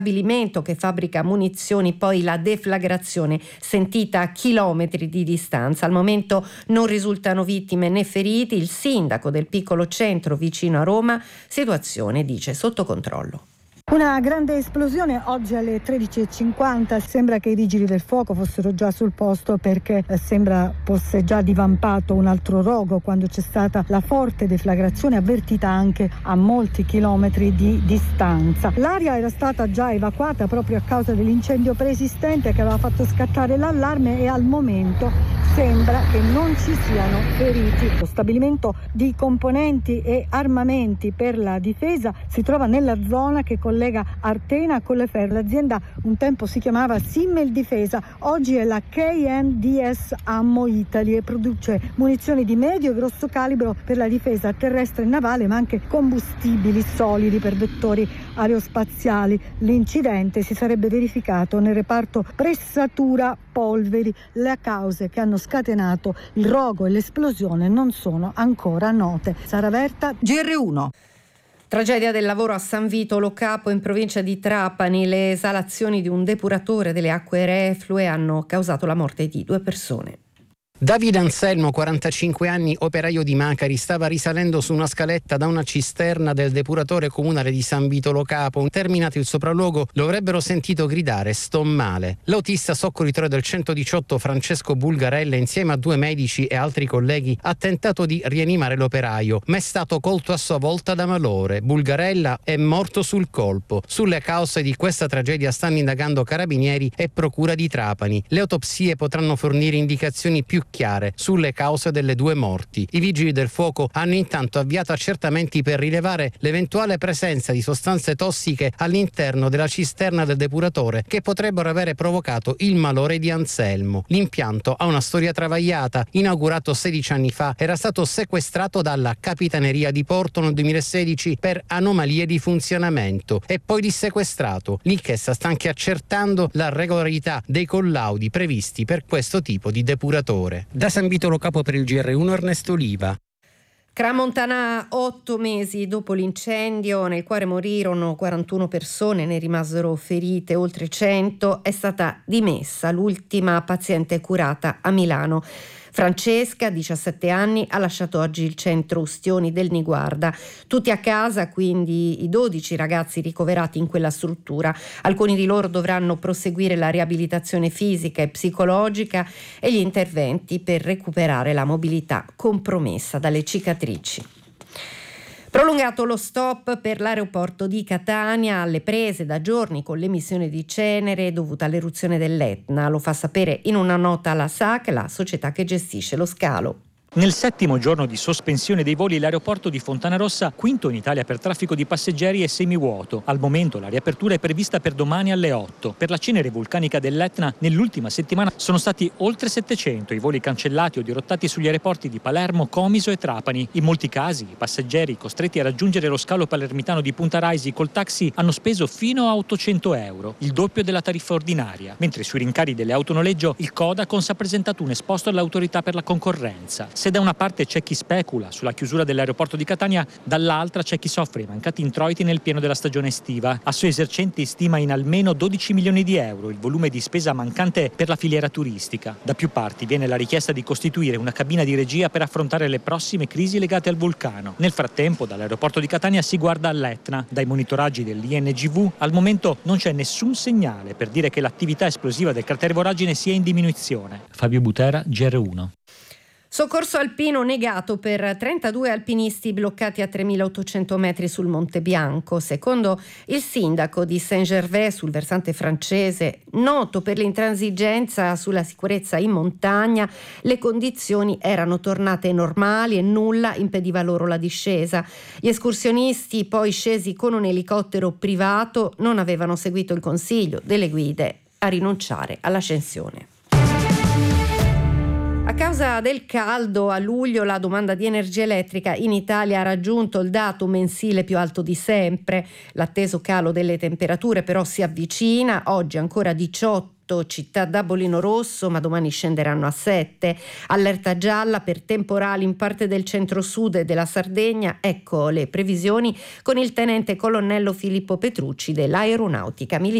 stabilimento che fabbrica munizioni, poi la deflagrazione sentita a chilometri di distanza. Al momento non risultano vittime né feriti. Il sindaco del piccolo centro vicino a Roma, situazione, dice, sotto controllo. Una grande esplosione oggi alle 13:50, sembra che i vigili del fuoco fossero già sul posto perché sembra fosse già divampato un altro rogo quando c'è stata la forte deflagrazione avvertita anche a molti chilometri di distanza. L'area era stata già evacuata proprio a causa dell'incendio preesistente che aveva fatto scattare l'allarme e al momento sembra che non ci siano feriti. Lo stabilimento di componenti e armamenti per la difesa si trova nella zona che collega Artena a Colleferro. L'azienda un tempo si chiamava Simmel Difesa, oggi è la KNDS Ammo Italy e produce munizioni di medio e grosso calibro per la difesa terrestre e navale, ma anche combustibili solidi per vettori aerospaziali. L'incidente si sarebbe verificato nel reparto pressatura polveri. Le cause che hanno scatenato il rogo e l'esplosione non sono ancora note. Sara Verta, GR1. Tragedia del lavoro a San Vito Lo Capo in provincia di Trapani. Le esalazioni di un depuratore delle acque reflue hanno causato la morte di 2 persone. Davide Anselmo, 45 anni, operaio di Macari, stava risalendo su una scaletta da una cisterna del depuratore comunale di San Vito Lo Capo. Terminato il sopralluogo, lo avrebbero sentito gridare "sto male". L'autista soccorritore del 118 Francesco Bulgarella, insieme a 2 medici e altri colleghi, ha tentato di rianimare l'operaio, ma è stato colto a sua volta da malore. Bulgarella è morto sul colpo. Sulle cause di questa tragedia stanno indagando carabinieri e procura di Trapani. Le autopsie potranno fornire indicazioni più chiare sulle cause delle 2 morti. I vigili del fuoco hanno intanto avviato accertamenti per rilevare l'eventuale presenza di sostanze tossiche all'interno della cisterna del depuratore che potrebbero avere provocato il malore di Anselmo. L'impianto ha una storia travagliata. Inaugurato 16 anni fa, era stato sequestrato dalla Capitaneria di Porto nel 2016 per anomalie di funzionamento e poi dissequestrato. L'inchiesta sta anche accertando la regolarità dei collaudi previsti per questo tipo di depuratore. Da San Vito Lo Capo per il GR1 Ernesto Oliva. Crans-Montana, 8 mesi dopo l'incendio nel quale morirono 41 persone, ne rimasero ferite oltre 100, è stata dimessa l'ultima paziente curata a Milano. Francesca, 17 anni, ha lasciato oggi il centro Ustioni del Niguarda. Tutti a casa, quindi i 12 ragazzi ricoverati in quella struttura. Alcuni di loro dovranno proseguire la riabilitazione fisica e psicologica e gli interventi per recuperare la mobilità compromessa dalle cicatrici. Prolungato lo stop per l'aeroporto di Catania, alle prese da giorni con l'emissione di cenere dovuta all'eruzione dell'Etna. Lo fa sapere in una nota la SAC, la società che gestisce lo scalo. Nel 7° giorno di sospensione dei voli, l'aeroporto di Fontanarossa, quinto in Italia per traffico di passeggeri, è semivuoto. Al momento la riapertura è prevista per domani alle 8. Per la cenere vulcanica dell'Etna, nell'ultima settimana sono stati oltre 700 i voli cancellati o dirottati sugli aeroporti di Palermo, Comiso e Trapani. In molti casi i passeggeri costretti a raggiungere lo scalo palermitano di Punta Raisi col taxi hanno speso fino a 800 euro, il doppio della tariffa ordinaria. Mentre sui rincari delle autonoleggio il Codacons ha presentato un esposto all'autorità per la concorrenza. Se da una parte c'è chi specula sulla chiusura dell'aeroporto di Catania, dall'altra c'è chi soffre i mancati introiti nel pieno della stagione estiva. Assoesercenti stima in almeno 12 milioni di euro il volume di spesa mancante per la filiera turistica. Da più parti viene la richiesta di costituire una cabina di regia per affrontare le prossime crisi legate al vulcano. Nel frattempo, dall'aeroporto di Catania si guarda all'Etna. Dai monitoraggi dell'INGV al momento non c'è nessun segnale per dire che l'attività esplosiva del cratere voragine sia in diminuzione. Fabio Butera, GR1. Soccorso alpino negato per 32 alpinisti bloccati a 3.800 metri sul Monte Bianco. Secondo il sindaco di Saint-Gervais sul versante francese, noto per l'intransigenza sulla sicurezza in montagna, le condizioni erano tornate normali e nulla impediva loro la discesa. Gli escursionisti, poi scesi con un elicottero privato, non avevano seguito il consiglio delle guide a rinunciare all'ascensione. A causa del caldo, a luglio la domanda di energia elettrica in Italia ha raggiunto il dato mensile più alto di sempre. L'atteso calo delle temperature però si avvicina, oggi ancora 18 8 città da bollino rosso, ma domani scenderanno a 7. Allerta gialla per temporali in parte del centro-sud e della Sardegna. Ecco le previsioni con il tenente colonnello Filippo Petrucci dell'Aeronautica Militare.